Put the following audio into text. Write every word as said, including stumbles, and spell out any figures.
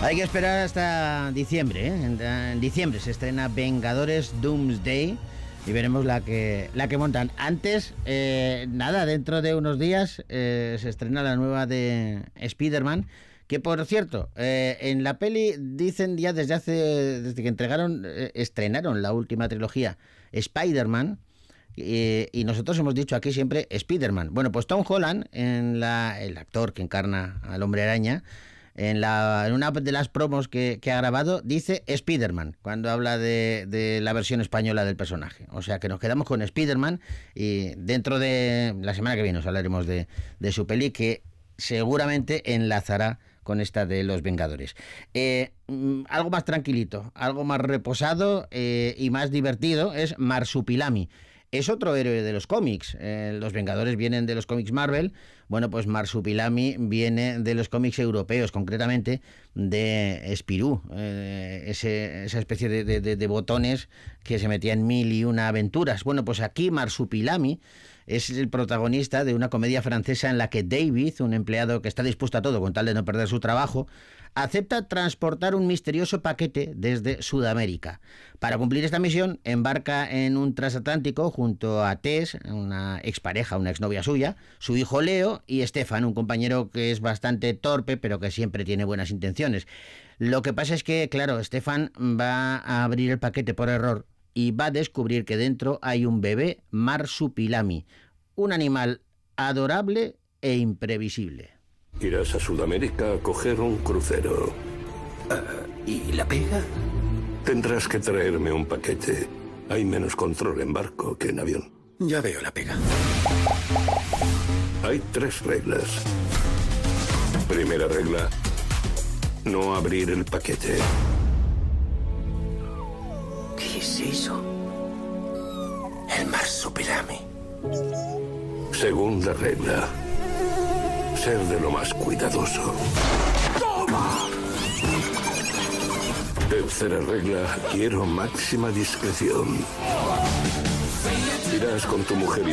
Hay que esperar hasta diciembre, ¿eh? En, en diciembre se estrena Vengadores Doomsday y veremos la que la que montan. Antes, eh, nada, dentro de unos días eh, se estrena la nueva de Spider-Man, que por cierto, eh, en la peli dicen ya desde hace, desde que entregaron, eh, estrenaron la última trilogía Spider-Man, eh, y nosotros hemos dicho aquí siempre Spider-Man. Bueno, pues Tom Holland, en la, el actor que encarna al Hombre Araña, En, la, en una de las promos que, que ha grabado dice Spider-Man cuando habla de, de la versión española del personaje. O sea que nos quedamos con Spider-Man y dentro de la semana que viene os hablaremos de, de su peli, que seguramente enlazará con esta de Los Vengadores. Eh, algo más tranquilito, algo más reposado eh, y más divertido es Marsupilami. Es otro héroe de los cómics. Eh, los Vengadores vienen de los cómics Marvel. Bueno, pues Marsupilami viene de los cómics europeos, concretamente de Spirou, eh, ese, esa especie de, de, de botones que se metía en mil y una aventuras. Bueno, pues aquí Marsupilami es el protagonista de una comedia francesa en la que David, un empleado que está dispuesto a todo con tal de no perder su trabajo, acepta transportar un misterioso paquete desde Sudamérica. Para cumplir esta misión, embarca en un transatlántico junto a Tess, una expareja, una exnovia suya, su hijo Leo y Stefan, un compañero que es bastante torpe, pero que siempre tiene buenas intenciones. Lo que pasa es que, claro, Stefan va a abrir el paquete por error y va a descubrir que dentro hay un bebé Marsupilami, un animal adorable e imprevisible. Irás a Sudamérica a coger un crucero. Uh, ¿Y la pega? Tendrás que traerme un paquete. Hay menos control en barco que en avión. Ya veo la pega. Hay tres reglas. Primera regla: no abrir el paquete. ¿Qué es eso? El Marsupilami. Segunda regla: ser de lo más cuidadoso. ¡Toma! Tercera regla: quiero máxima discreción. Irás con tu mujer y